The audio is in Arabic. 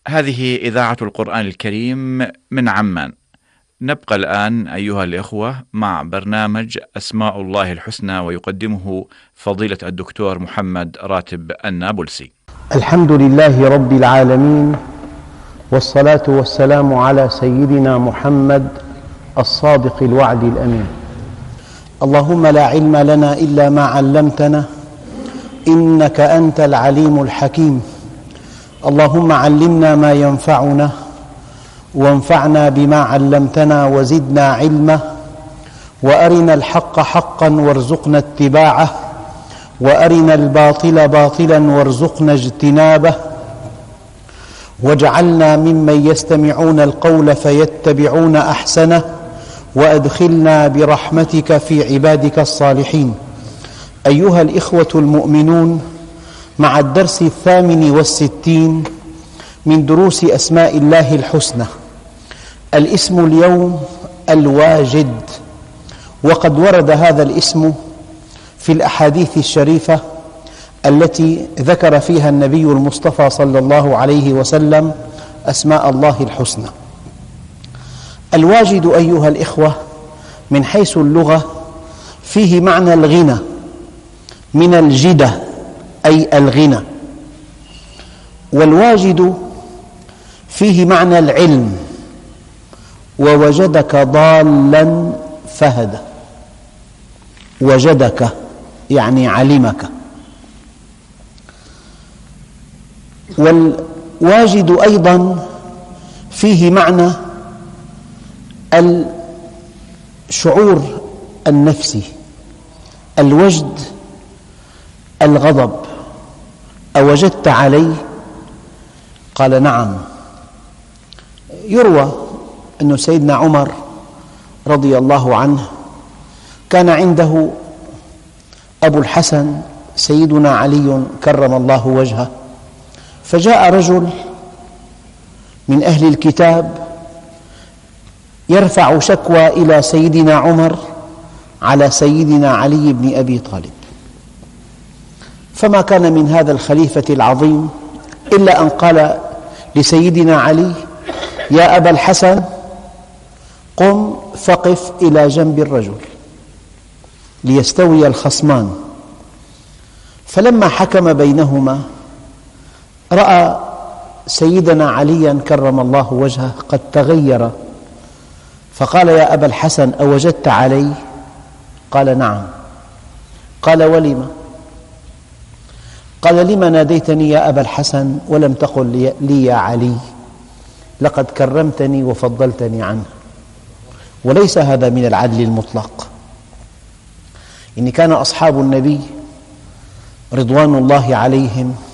هذه إذاعة القرآن الكريم من عمان. نبقى الآن أيها الإخوة مع برنامج أسماء الله الحسنى، ويقدمه فضيلة الدكتور محمد راتب النابلسي. الحمد لله رب العالمين، والصلاة والسلام على سيدنا محمد الصادق الوعد الأمين. اللهم لا علم لنا إلا ما علمتنا، إنك أنت العليم الحكيم. اللهم علمنا ما ينفعنا، وانفعنا بما علمتنا، وزدنا علما، وأرنا الحق حقا وارزقنا اتباعه، وأرنا الباطل باطلا وارزقنا اجتنابه، واجعلنا ممن يستمعون القول فيتبعون أحسنه، وأدخلنا برحمتك في عبادك الصالحين. أيها الإخوة المؤمنون، مع الدرس 68 من دروس أسماء الله الحسنى. الاسم اليوم الواجد، وقد ورد هذا الاسم في الأحاديث الشريفة التي ذكر فيها النبي المصطفى صلى الله عليه وسلم أسماء الله الحسنى. الواجد أيها الإخوة من حيث اللغة فيه معنى الغنى، من الجدة أي الغنى، والواجد فيه معنى العلم، ووجدك ضالا فهدى. وجدك يعني علمك. والواجد أيضا فيه معنى الشعور النفسي، الوجد الغضب. أوجدت علي؟ قال نعم. يروى أن سيدنا عمر رضي الله عنه كان عنده أبو الحسن سيدنا علي كرم الله وجهه، فجاء رجل من أهل الكتاب يرفع شكوى إلى سيدنا عمر على سيدنا علي بن أبي طالب، فما كان من هذا الخليفة العظيم إلا أن قال لسيدنا علي: يا أبا الحسن، قم فقف إلى جنب الرجل ليستوي الخصمان. فلما حكم بينهما رأى سيدنا عليا كرم الله وجهه قد تغير، فقال: يا أبا الحسن، أوجدت علي؟ قال نعم. قال: ولم؟ قال: لم ناديتني يا أبا الحسن ولم تقل لي يا علي؟ لقد كرمتني وفضلتني عنه. وليس هذا من العدل المطلق. إن كان أصحاب النبي رضوان الله عليهم